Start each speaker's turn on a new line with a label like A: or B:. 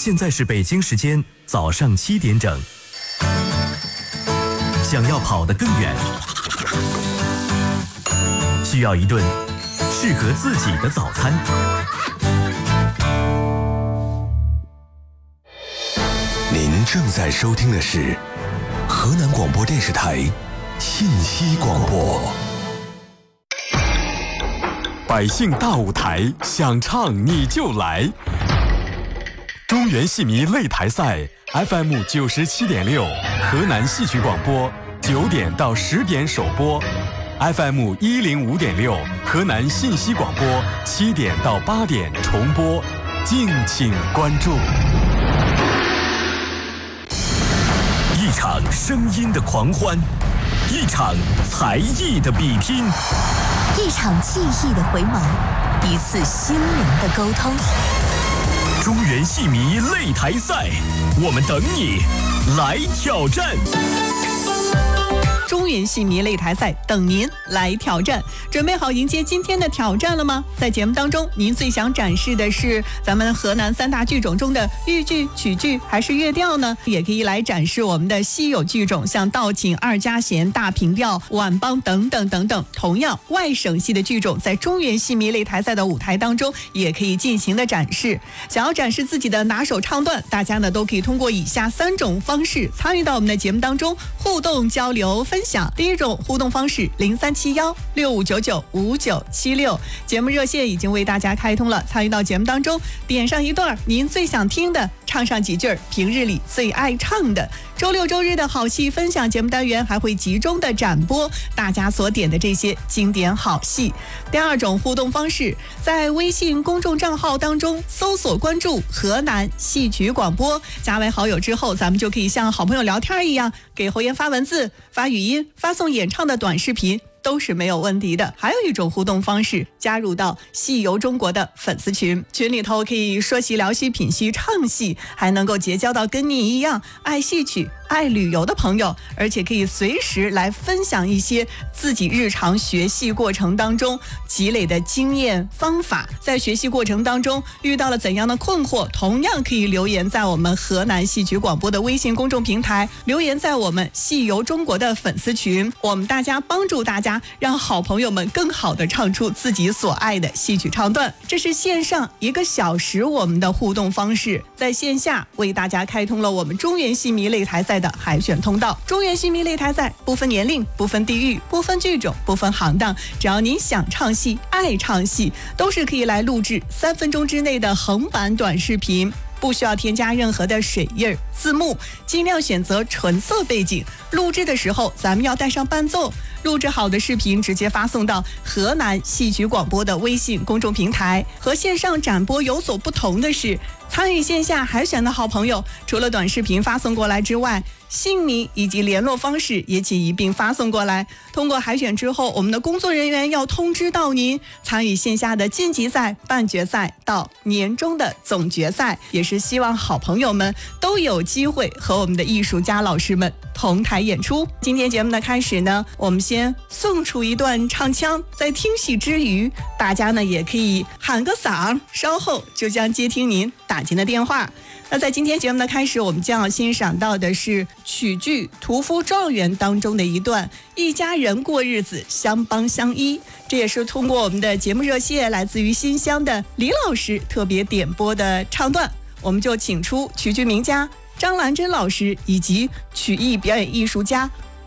A: 现在是北京时间早上7点整。想要跑得更远，需要一顿适合自己的早餐。
B: 您正在收听的是河南广播电视台信息广播。百姓大舞台，想唱你就来。中原戏迷擂台赛 FM 97.6，河南戏曲广播9点到10点首播 ，FM 105.6，河南信息广播7点到8点重播，敬请关注。
A: 一场声音的狂欢，一场才艺的比拼，
C: 一场记忆的回眸，一次心灵的沟通。
A: 中原戏迷擂台赛，我们等你来挑战。
D: 中原戏迷擂台赛等您来挑战，准备好迎接今天的挑战了吗？在节目当中，您最想展示的是咱们河南3大剧种中的豫剧、曲剧还是乐调呢？也可以来展示我们的稀有剧种，像道琴、二家弦、大平调、仵邦等等等等。同样，外省戏的剧种在中原戏迷擂台赛的舞台当中也可以进行的展示。想要展示自己的拿手唱段，大家呢都可以通过以下3种方式参与到我们的节目当中，互动交流分享。第一种互动方式0371659956，节目热线已经为大家开通了，参与到节目当中，点上一段您最想听的，唱上几句平日里最爱唱的。周六周日的好戏分享节目单元还会集中的展播大家所点的这些经典好戏。第二种互动方式，在微信公众账号当中搜索关注河南戏曲广播，加为好友之后，咱们就可以像好朋友聊天一样，给侯爷发文字、发语音、发送演唱的短视频，都是没有问题的。还有一种互动方式，加入到戏游中国的粉丝群，群里头可以说戏聊戏品戏唱戏，还能够结交到跟你一样爱戏曲爱旅游的朋友，而且可以随时来分享一些自己日常学戏过程当中积累的经验方法。在学习过程当中遇到了怎样的困惑，同样可以留言在我们河南戏曲广播的微信公众平台，留言在我们戏游中国的粉丝群，我们大家帮助大家，让好朋友们更好的唱出自己所爱的戏曲唱段。这是线上1个小时我们的互动方式，在线下为大家开通了我们中原戏迷擂台赛的海选通道。中原戏迷擂台赛不分年龄，不分地域，不分剧种，不分行当，只要您想唱戏爱唱戏，都是可以来录制3分钟之内的横版短视频，不需要添加任何的水印字幕，尽量选择纯色背景。录制的时候咱们要带上伴奏，录制好的视频直接发送到河南戏曲广播的微信公众平台。和线上展播有所不同的是，参与线下海选的好朋友，除了短视频发送过来之外，姓名以及联络方式也请一并发送过来。通过海选之后，我们的工作人员要通知到您，参与线下的晋级赛、半决赛到年终的总决赛，也是希望好朋友们都有机会和我们的艺术家老师们同台演出。今天节目的开始呢，我们先送出一段唱腔，在听戏之余，大家呢也可以喊个嗓，稍后就将接听您打进的电话。那在今天节目的开始，我们将要欣赏到的是曲剧《屠夫状元》当中的一段一家人过日子相帮相依，这也是通过我们的节目热线来自于新乡的李老师特别点播的唱段。我们就请出曲剧名家张兰珍老师以及曲艺表演艺术家